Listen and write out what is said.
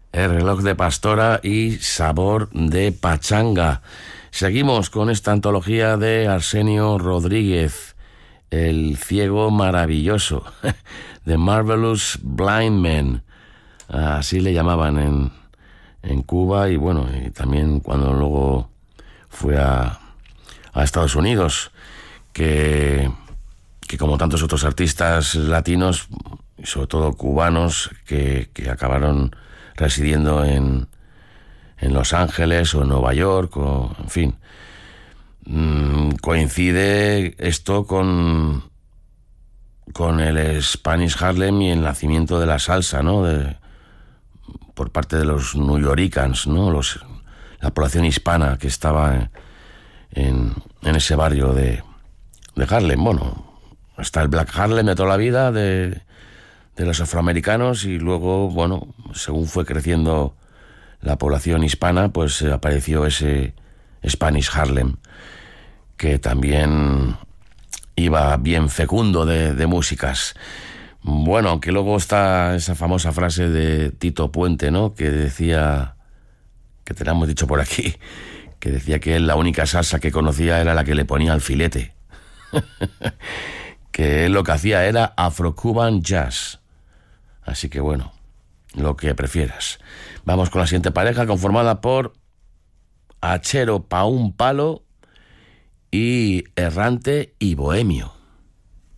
El reloj de Pastora y Sabor de Pachanga. Seguimos con esta antología de Arsenio Rodríguez, El ciego maravilloso, The Marvelous Blind Man, así le llamaban en Cuba, y bueno, y también cuando luego fue a Estados Unidos, que como tantos otros artistas latinos, y sobre todo cubanos, que acabaron residiendo en Los Ángeles o en Nueva York, o en fin. Coincide esto con el Spanish Harlem y el nacimiento de la salsa, ¿no? Por parte de los newyoricans, ¿no? La población hispana que estaba en ese barrio de Harlem. Bueno, está el Black Harlem de toda la vida, de los afroamericanos, y luego, bueno, según fue creciendo la población hispana, pues apareció ese Spanish Harlem, que también iba bien fecundo de músicas. Bueno, aunque luego está esa famosa frase de Tito Puente, ¿no? Que decía, que te la hemos dicho por aquí, que decía que él la única salsa que conocía era la que le ponía al filete. Que él lo que hacía era Afro-Cuban Jazz. Así que bueno, lo que prefieras. Vamos con la siguiente pareja, conformada por Achero pa' un palo y Errante y Bohemio.